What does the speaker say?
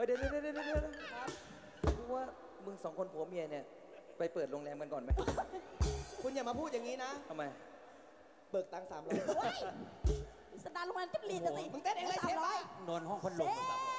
เดี๋ยวครับกูว่ามึงสองคนผัวเมียเนี่ยไปเปิดโรงแรมกันก่อนไหมคุณอย่ามาพูดอย่างนี้นะทำไมเบิกตังค์300 สตาร์ลงมาจะปลีดสิมึงเต้นเองเลยเชฟ 300 นอนห้องพัดลม